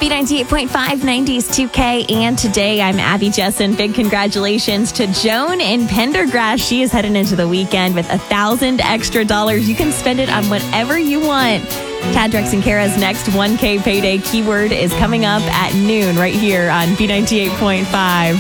B98.5 90s 2K, and today I'm Abby Jessen. Big congratulations to Joan in Pendergrass. She is heading into the weekend with $1,000 extra. You can spend it on whatever you want. Tad, Drex, and Kara's next 1K payday keyword is coming up at noon right here on B98.5.